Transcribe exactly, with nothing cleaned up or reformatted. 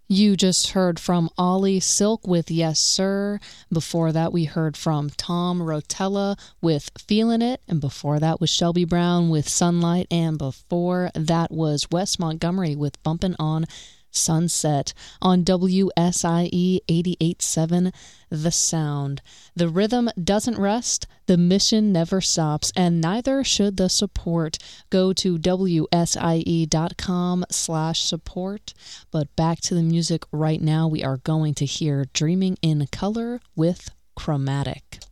You just heard from Ollie Silk with Yes Sir. Before that, we heard from Tom Rotella with Feelin' It. And before that was Shelby Brown with Sunlight. And before that was Wes Montgomery with Bumpin' on Sunset on W S I E eighty-eight point seven The Sound. The rhythm doesn't rest, the mission never stops, and neither should the support. Go to W S I E dot com slash support. But back to the music right now. We are going to hear Dreaming in Color with Chromatic.